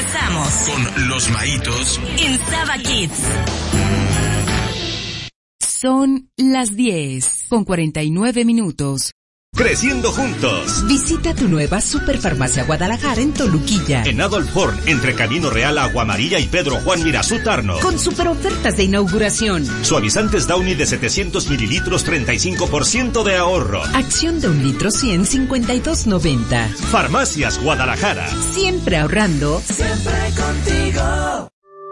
Regresamos con Los Maitos en Saba Kids. Son las 10:49. Creciendo juntos. Visita tu nueva Superfarmacia Guadalajara en Toluquilla. En Adolf Horn, entre Camino Real, Agua Amarilla y Pedro Juan Mirazú Tarno. Con super ofertas de inauguración. Suavizantes Downy de 700 mililitros, 35% de ahorro. Acción de 1 litro 100, 52.90. Farmacias Guadalajara. Siempre ahorrando. Siempre contigo.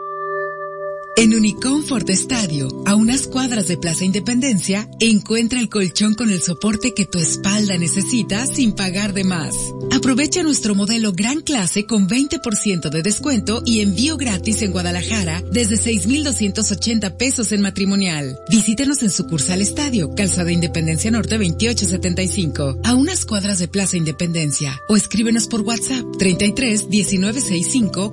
En Unicomfort Estadio, a unas cuadras de Plaza Independencia, encuentra el colchón con el soporte que tu espalda necesita sin pagar de más. Aprovecha nuestro modelo Gran Clase con 20% de descuento y envío gratis en Guadalajara desde 6,280 pesos en matrimonial. Visítenos en sucursal Estadio, Calzada Independencia Norte 2875, a unas cuadras de Plaza Independencia, o escríbenos por WhatsApp 33 1965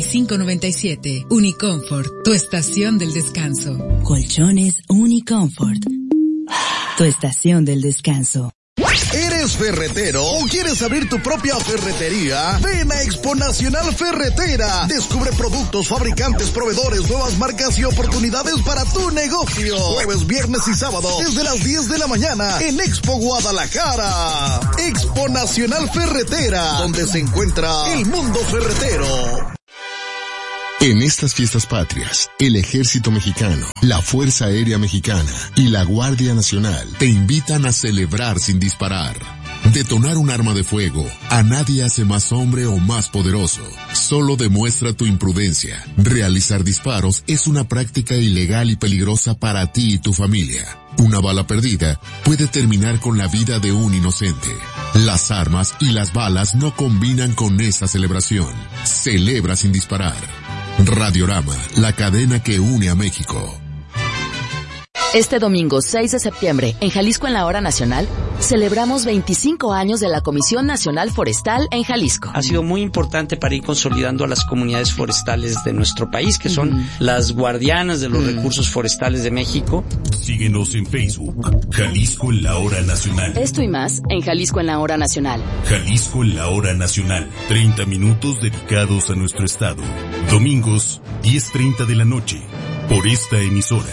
4597. Unicomfort, tu estación del descanso. Colchones Unicomfort. Tu estación del descanso. ¿Eres ferretero o quieres abrir tu propia ferretería? Ven a Expo Nacional Ferretera. Descubre productos, fabricantes, proveedores, nuevas marcas y oportunidades para tu negocio. Jueves, viernes y sábado desde las 10 de la mañana en Expo Guadalajara. Expo Nacional Ferretera, donde se encuentra el mundo ferretero. En estas fiestas patrias, el Ejército Mexicano, la Fuerza Aérea Mexicana y la Guardia Nacional te invitan a celebrar sin disparar. Detonar un arma de fuego a nadie hace más hombre o más poderoso. Solo demuestra tu imprudencia. Realizar disparos es una práctica ilegal y peligrosa para ti y tu familia. Una bala perdida puede terminar con la vida de un inocente. Las armas y las balas no combinan con esa celebración. Celebra sin disparar. Radiorama, la cadena que une a México. Este domingo 6 de septiembre, en Jalisco en la Hora Nacional, celebramos 25 años de la Comisión Nacional Forestal en Jalisco. Ha sido muy importante para ir consolidando a las comunidades forestales de nuestro país, que son las guardianas de los recursos forestales de México. Síguenos en Facebook, Jalisco en la Hora Nacional. Esto y más en Jalisco en la Hora Nacional. Jalisco en la Hora Nacional. 30 minutos dedicados a nuestro estado. Domingos, 10:30 de la noche, por esta emisora.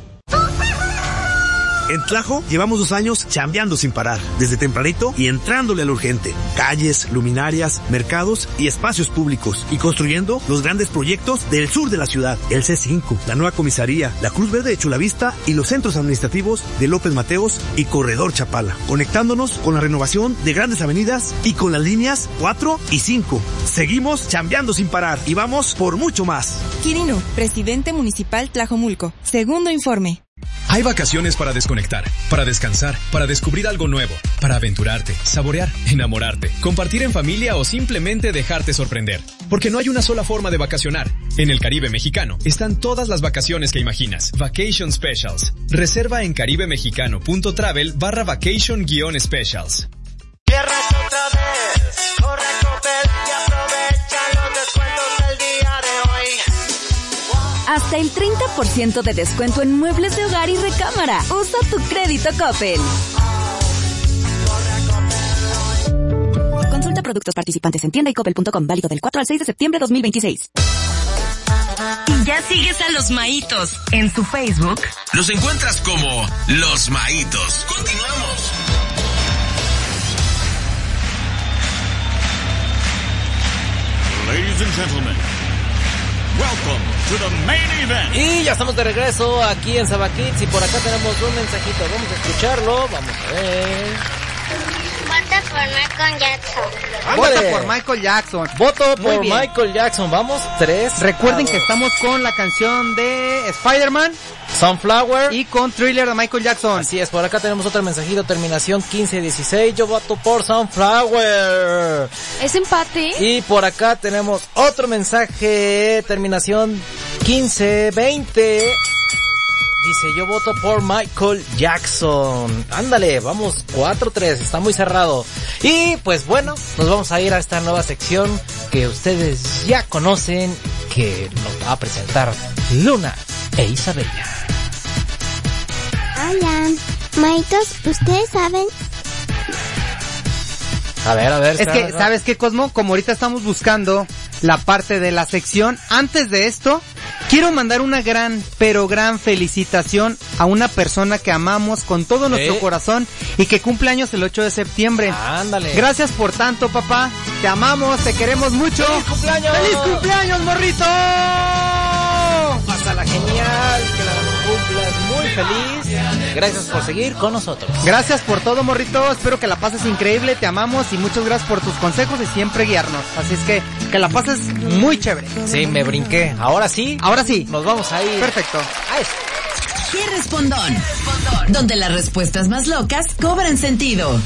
En Tlajo llevamos 2 años chambeando sin parar, desde tempranito y entrándole al urgente. Calles, luminarias, mercados y espacios públicos, y construyendo los grandes proyectos del sur de la ciudad. El C5, la nueva comisaría, la Cruz Verde de Chulavista y los centros administrativos de López Mateos y Corredor Chapala. Conectándonos con la renovación de grandes avenidas y con las líneas 4 y 5. Seguimos chambeando sin parar y vamos por mucho más. Quirino, presidente municipal Tlajomulco. Segundo informe. Hay vacaciones para desconectar, para descansar, para descubrir algo nuevo, para aventurarte, saborear, enamorarte, compartir en familia o simplemente dejarte sorprender. Porque no hay una sola forma de vacacionar. En el Caribe mexicano están todas las vacaciones que imaginas. Vacation Specials. Reserva en caribeMexicano.travel/vacation-specials. Tierras otra vez, corre Coppel y aprovecha los descuentos del día de hoy. Hasta el 30% de descuento en muebles de hogar y recámara. Usa tu crédito Coppel. Consulta productos participantes en tienda y coppel.com. Válido del 4 al 6 de septiembre de 2026. Y ya sigues a Los Maitos en su Facebook. Los encuentras como Los Maitos. Continuamos. Ladies and gentlemen, welcome to the main event. Y ya estamos de regreso aquí en Saba Kids y por acá tenemos un mensajito. Vamos a escucharlo, vamos a ver. Vota por Michael Jackson. Vota por Michael Jackson. Voto por Michael Jackson. Vamos, 3. Recuerden que estamos con la canción de Spider-Man, Sunflower y con Thriller de Michael Jackson. Así es, por acá tenemos otro mensajito, terminación 1516. Yo voto por Sunflower. ¿Es empate? Y por acá tenemos otro mensaje, terminación 1520. Dice, yo voto por Michael Jackson. Ándale, vamos, 4-3, está muy cerrado. Y pues bueno, nos vamos a ir a esta nueva sección que ustedes ya conocen, que nos va a presentar Luna e Isabella. Hola, Maitos, ¿ustedes saben? A ver. Es que, ¿sabes qué, Cosmo? Como ahorita estamos buscando la parte de la sección. Antes de esto, quiero mandar una gran, pero gran felicitación a una persona que amamos con todo nuestro corazón y que cumple años el 8 de septiembre. Ándale. Gracias por tanto, papá. Te amamos, te queremos mucho. ¡Feliz cumpleaños! ¡Feliz cumpleaños, morrito! Pásala genial, que la cumplas muy feliz. Gracias por seguir con nosotros. Gracias por todo, morrito. Espero que la pases increíble. Te amamos y muchas gracias por tus consejos y siempre guiarnos. Así es que la pases muy chévere. Sí, me brinqué. Ahora sí. Nos vamos a ir. Perfecto. ¡Qué respondón! Donde las respuestas más locas cobran sentido.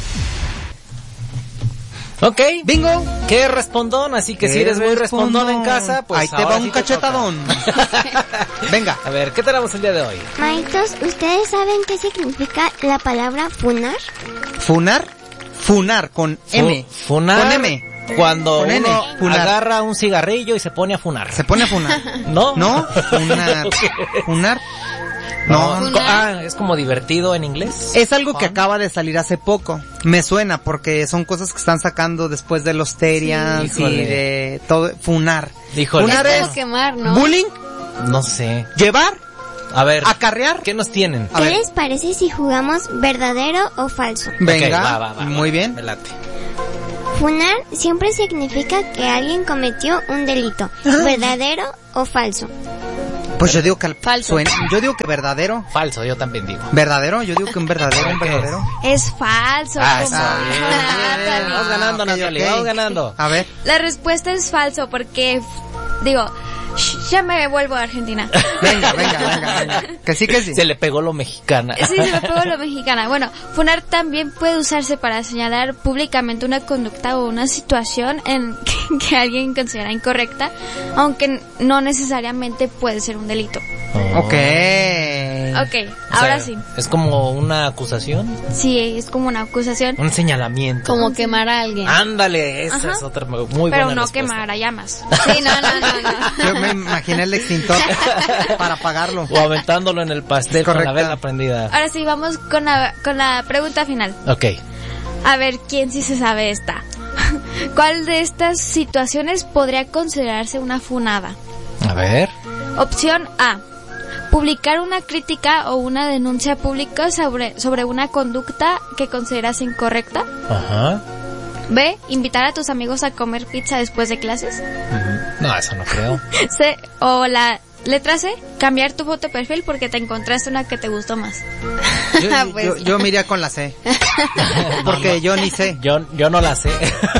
Ok, bingo, qué respondón, así que si eres muy respondón en casa, pues ahí te va un cachetadón. Venga. A ver, ¿qué tenemos el día de hoy? Maitos, ¿ustedes saben qué significa la palabra funar? ¿Funar? Funar, con M. Funar. Con M. Cuando con uno funar. Agarra un cigarrillo y se pone a funar. Se pone a funar. ¿No? ¿No? Funar. ¿Funar? No, es como divertido en inglés. Es algo que acaba de salir hace poco. Me suena porque son cosas que están sacando después de los Terians y de todo. Funar. Híjole. Funar es como quemar, ¿no? ¿Bullying? No sé. ¿Llevar? A ver. ¿Acarrear? ¿Qué nos tienen? ¿Qué les parece si jugamos verdadero o falso? Venga, okay, va, muy bien. Me late. Funar siempre significa que alguien cometió un delito. ¿Verdadero o falso? Pues yo digo que falso. Yo digo que verdadero. Falso, yo también digo. ¿Verdadero? Yo digo que un verdadero. Es falso. Vamos ganando, Natalie, vamos ganando. A ver. La respuesta es falso porque, ya me vuelvo a Argentina. Venga. Que sí. Se le pegó lo mexicana. Sí, se me pegó lo mexicana. Bueno, funar también puede usarse para señalar públicamente una conducta o una situación en que alguien considera incorrecta, aunque no necesariamente puede ser un delito. Ok, ahora sí. ¿Es como una acusación? Sí, es como una acusación. Un señalamiento. Como quemar a alguien. Ándale, esa es otra muy buena Pero no respuesta. quemar a llamas. Sí, no. Yo me imaginé el extintor para apagarlo. O aventándolo en el pastel con la vela prendida. Ahora sí, vamos con la pregunta final. Ok. A ver, ¿quién sí se sabe esta? ¿Cuál de estas situaciones podría considerarse una funada? A ver. Opción A. Publicar una crítica o una denuncia pública sobre una conducta que consideras incorrecta. Ajá. B. Invitar a tus amigos a comer pizza después de clases. No, eso no creo. C. O la letra C. Cambiar tu foto de perfil porque te encontraste una que te gustó más. Yo me iría con la C. Porque yo ni sé. Yo no la sé.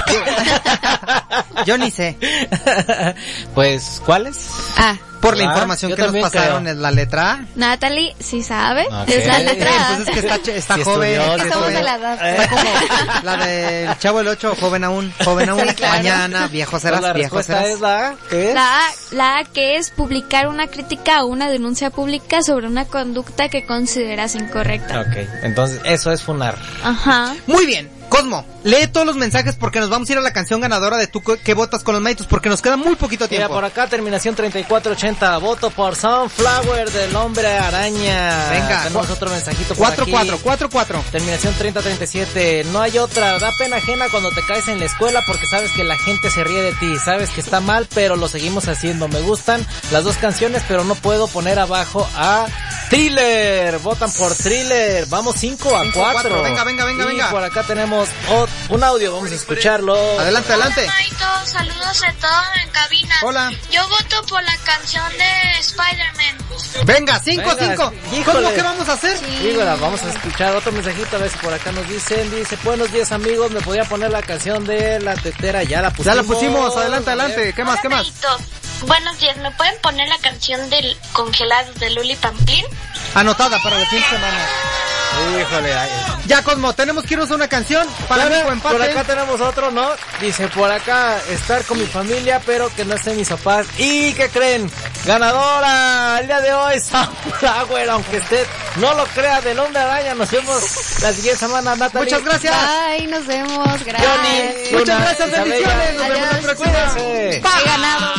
Yo ni sé. Pues, ¿cuáles? A. Por la información que nos pasaron, es la letra A. Natalie, ¿sí sabe? Okay. Es la letra A. Entonces que está sí joven. Es que estamos de la edad. Está como la del Chavo del 8, joven aún. Sí, claro. Mañana, viejo serás, la viejo serás. Es la A, ¿qué es? La A, que es publicar una crítica o una denuncia pública sobre una conducta que consideras incorrecta. Ok, entonces eso es funar. Ajá. Muy bien. Cosmo, lee todos los mensajes porque nos vamos a ir a la canción ganadora de tú que votas con los Maitos porque nos queda muy poquito tiempo. Mira, por acá, terminación 3480, voto por Sunflower del Hombre Araña. Venga. Tenemos otro mensajito por aquí. 4-4. Terminación 3037, no hay otra, da pena ajena cuando te caes en la escuela porque sabes que la gente se ríe de ti, sabes que está mal, pero lo seguimos haciendo. Me gustan las dos canciones, pero no puedo poner abajo a Thriller. Votan por Thriller. Vamos 5-4. Venga. Y por acá tenemos un audio, vamos a escucharlo. Adelante. Hola, saludos a todos en cabina. Hola. Yo voto por la canción de Spider-Man. Venga, 5-5. ¿Cómo que vamos a hacer? Híjole, vamos a escuchar otro mensajito, a ver si por acá nos dicen. Dice, buenos días amigos, me podía poner la canción de La Tetera, ya la pusimos. Adelante. ¿Qué más? Buenos días, ¿me pueden poner la canción del congelado de Luli Pamplín? Anotada para la siguiente semana. Híjole, ya Cosmo, tenemos que irnos a una canción para mi empate. Por acá tenemos otro, ¿no? Dice, por acá, estar con mi familia, pero que no estén mis papás. ¿Y qué creen? Ganadora el día de hoy, Sunflower, aunque usted no lo crea, del Hombre Araña. Nos vemos la siguiente semana, Natalie. Muchas gracias. Bye, nos vemos, gracias. Johnny, muchas gracias, bendiciones. Nos vemos la próxima. Cuídense. He ganado.